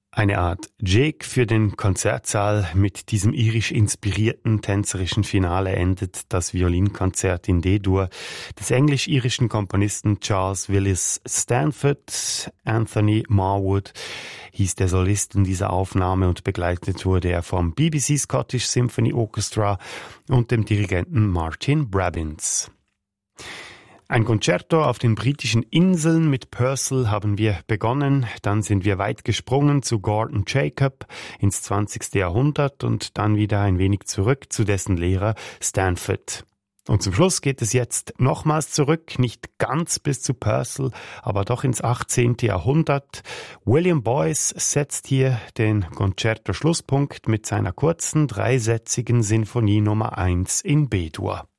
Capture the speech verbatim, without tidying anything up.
Eine Art Jig für den Konzertsaal. Mit diesem irisch inspirierten tänzerischen Finale endet das Violinkonzert in D-Dur des englisch-irischen Komponisten Charles Willis Stanford. Anthony Marwood hieß der Solist in dieser Aufnahme und begleitet wurde er vom B B C Scottish Symphony Orchestra und dem Dirigenten Martin Brabbins. Ein Concerto auf den britischen Inseln mit Purcell haben wir begonnen, dann sind wir weit gesprungen zu Gordon Jacob ins zwanzigste Jahrhundert und dann wieder ein wenig zurück zu dessen Lehrer Stanford. Und zum Schluss geht es jetzt nochmals zurück, nicht ganz bis zu Purcell, aber doch ins achtzehnte Jahrhundert. William Boyce setzt hier den Concerto-Schlusspunkt mit seiner kurzen, dreisätzigen Sinfonie Nummer eins in B-Dur.